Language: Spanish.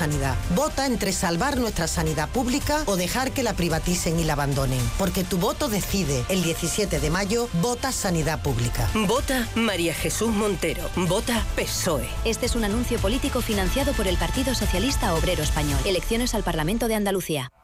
sanidad. Vota entre salvar nuestra sanidad pública o dejar que la privaticen y la abandonen. Porque tu voto decide. El 17 de mayo, vota sanidad pública. Vota María Jesús Montero. Vota PSOE. Este es un anuncio político financiado por el Partido Socialista Obrero Español. Elecciones al Parlamento de Andalucía.